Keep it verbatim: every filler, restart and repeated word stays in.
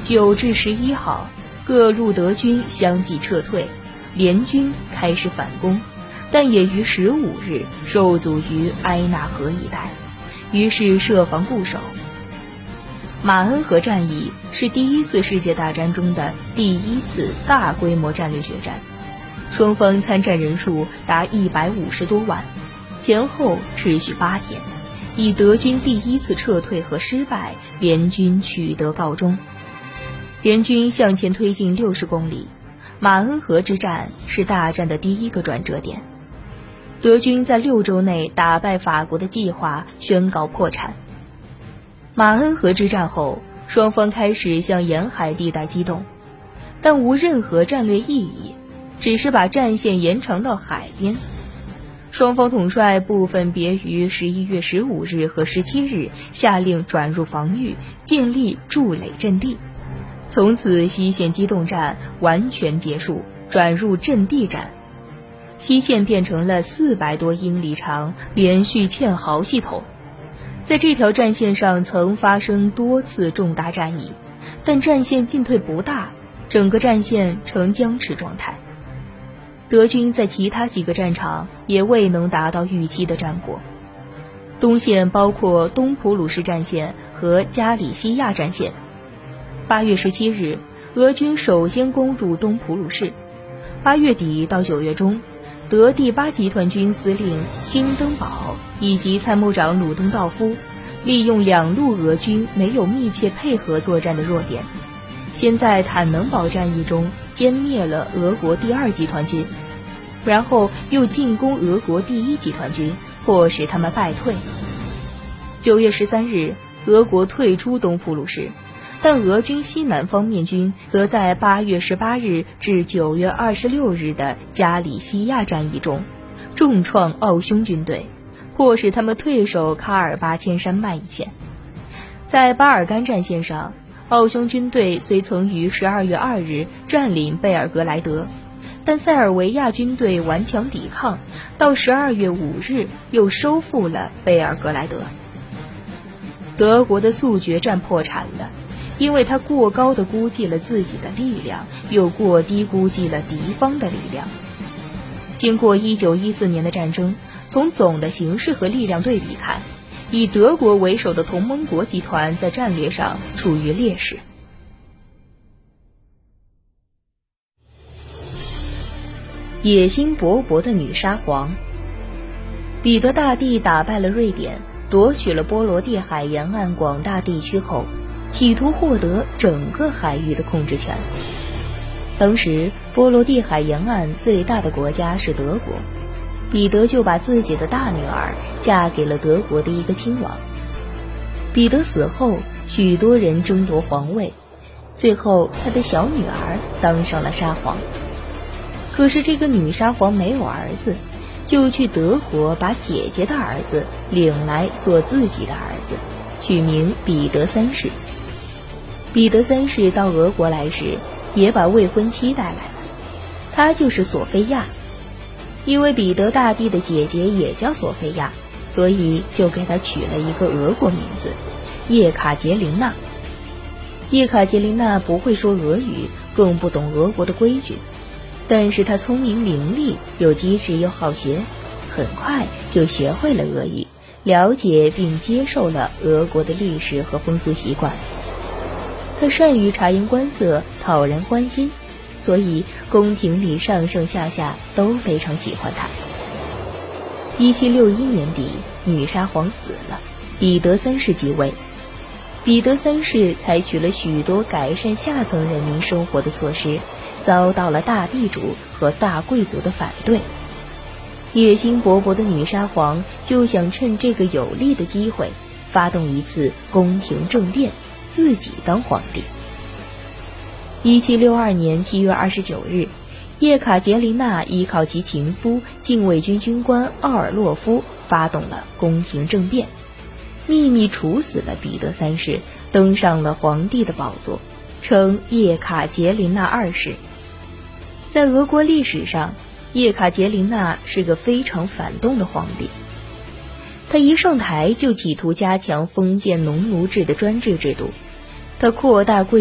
九至十一号，各路德军相继撤退，联军开始反攻，但也于十五日受阻于埃纳河一带，于是设防固守。马恩河战役是第一次世界大战中的第一次大规模战略决战，双方参战人数达一百五十多万，前后持续八天，以德军第一次撤退和失败，联军取得告终。联军向前推进六十公里，马恩河之战是大战的第一个转折点。德军在六周内打败法国的计划宣告破产。马恩河之战后，双方开始向沿海地带机动，但无任何战略意义，只是把战线延长到海边。双方统帅部分别于十一月十五日和十七日下令转入防御，建立筑垒阵地。从此西线机动战完全结束，转入阵地战。西线变成了四百多英里长连续堑壕系统。在这条战线上曾发生多次重大战役，但战线进退不大，整个战线呈僵持状态。德军在其他几个战场也未能达到预期的战果。东线包括东普鲁士战线和加里西亚战线。八月十七日，俄军首先攻入东普鲁士。八月底到九月中，德第八集团军司令兴登堡以及参谋长鲁登道夫利用两路俄军没有密切配合作战的弱点，先在坦能堡战役中歼灭了俄国第二集团军，然后又进攻俄国第一集团军，迫使他们败退。九月十三日，俄国退出东普鲁士，但俄军西南方面军则在八月十八日至九月二十六日的加里西亚战役中重创奥匈军队，迫使他们退守喀尔巴阡山脉一线。在巴尔干战线上，奥匈军队虽曾于十二月二日占领贝尔格莱德，但塞尔维亚军队顽强抵抗，到十二月五日又收复了贝尔格莱德。德国的速决战破产了，因为他过高地估计了自己的力量，又过低估计了敌方的力量。经过一九一四年的战争，从总的形势和力量对比看，以德国为首的同盟国集团在战略上处于劣势。野心勃勃的女沙皇。彼得大帝打败了瑞典，夺取了波罗的海沿岸广大地区后，企图获得整个海域的控制权。当时波罗的海沿岸最大的国家是德国，彼得就把自己的大女儿嫁给了德国的一个亲王。彼得死后，许多人争夺皇位，最后他的小女儿当上了沙皇。可是这个女沙皇没有儿子，就去德国把姐姐的儿子领来做自己的儿子，取名彼得三世。彼得三世到俄国来时，也把未婚妻带来了，她就是索菲亚。因为彼得大帝的姐姐也叫索菲亚，所以就给她取了一个俄国名字叶卡捷琳娜。叶卡捷琳娜不会说俄语，更不懂俄国的规矩，但是她聪明伶俐，又机智又好学，很快就学会了俄语，了解并接受了俄国的历史和风俗习惯。她善于察言观色，讨人欢心，所以宫廷里上上下下都非常喜欢她。一七六一年底，女沙皇死了，彼得三世即位。彼得三世采取了许多改善下层人民生活的措施，遭到了大地主和大贵族的反对。野心勃勃的女沙皇就想趁这个有利的机会，发动一次宫廷政变，自己当皇帝。一七六二年七月二十九日，叶卡捷琳娜依靠其情夫禁卫军军官奥尔洛夫发动了宫廷政变，秘密处死了彼得三世，登上了皇帝的宝座，称叶卡捷琳娜二世。在俄国历史上，叶卡捷琳娜是个非常反动的皇帝。他一上台就企图加强封建农奴制的专制制度，他扩大贵